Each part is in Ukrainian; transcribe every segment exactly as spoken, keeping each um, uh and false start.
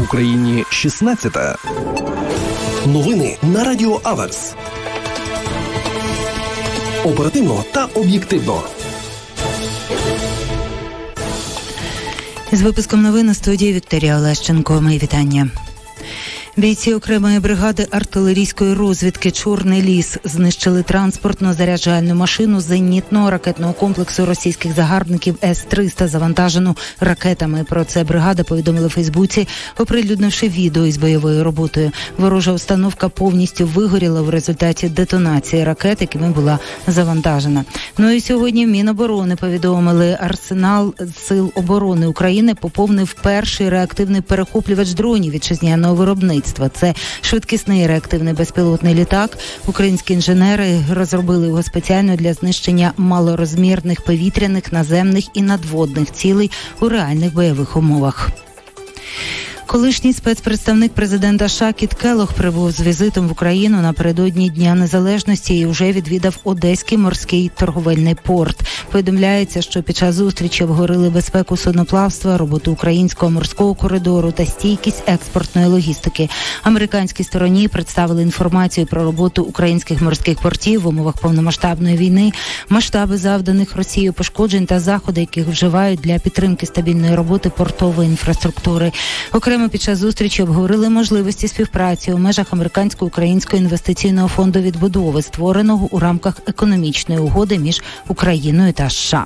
Україні шістнадцята. Новини на Радіо Аверс. Оперативно та об'єктивно. З випуском новин на студії Вікторія Олещенко. Мої вітання. Бійці окремої бригади артилерійської розвідки «Чорний ліс» знищили транспортно-заряджальну машину зенітного ракетного комплексу російських загарбників С триста, завантажену ракетами. Про це бригада повідомила в Фейсбуці, оприлюднивши відео із бойовою роботою. Ворожа установка повністю вигоріла в результаті детонації ракет, якими була завантажена. Ну і сьогодні в Міноборони повідомили, арсенал Сил оборони України поповнив перший реактивний перехоплювач дронів вітчизняного виробництва. Це швидкісний реактивний безпілотний літак. Українські інженери розробили його спеціально для знищення малорозмірних повітряних, наземних і надводних цілей у реальних бойових умовах. Колишній спецпредставник президента США Кіт Келлог прибув з візитом в Україну напередодні Дня Незалежності і вже відвідав Одеський морський торговельний порт. Повідомляється, що під час зустрічі обговорили безпеку судноплавства, роботу українського морського коридору та стійкість експортної логістики. Американській стороні представили інформацію про роботу українських морських портів в умовах повномасштабної війни, масштаби завданих Росією пошкоджень та заходи, яких вживають для підтримки стабільної роботи портової інфраструктури. Окремо під час зустрічі обговорили можливості співпраці у межах Американсько-Українського інвестиційного фонду відбудови, створеного у рамках економічної угоди між Україною та США.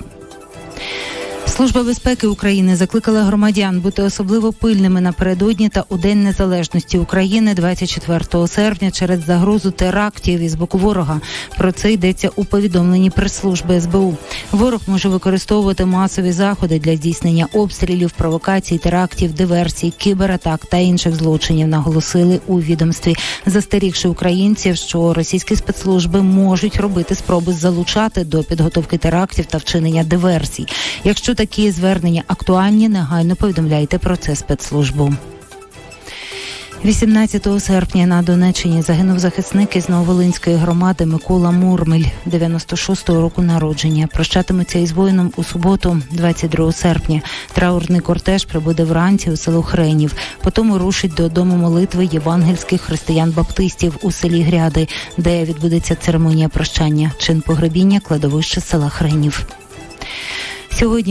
Служба безпеки України закликала громадян бути особливо пильними напередодні та у День Незалежності України двадцять четвертого серпня через загрозу терактів із боку ворога. Про це йдеться у повідомленні прес-служби ес бе у. Ворог може використовувати масові заходи для здійснення обстрілів, провокацій, терактів, диверсій, кібератак та інших злочинів, наголосили у відомстві, застерігши українців, що російські спецслужби можуть робити спроби залучати до підготовки терактів та вчинення диверсій. Якщо такі звернення актуальні, негайно повідомляйте про це спецслужбу. вісімнадцятого серпня на Донеччині загинув захисник із Нововолинської громади Микола Мурмель, дев'яносто шостого року народження. Прощатиметься із воїном у суботу, двадцять другого серпня. Траурний кортеж прибуде вранці у село Хренів. Потім рушить до дому молитви євангельських християн-баптистів у селі Гряди, де відбудеться церемонія прощання. Чин погребіння – кладовище села Хренів. Сьогодні